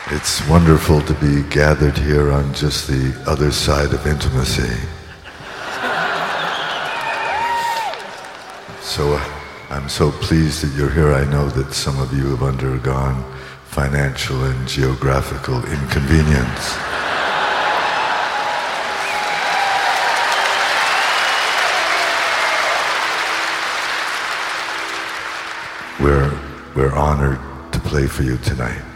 It's wonderful to be gathered here on just the other side of intimacy. So I'm so pleased that you're here. I know that some of you have undergone financial and geographical inconvenience. We're honored to play for you tonight.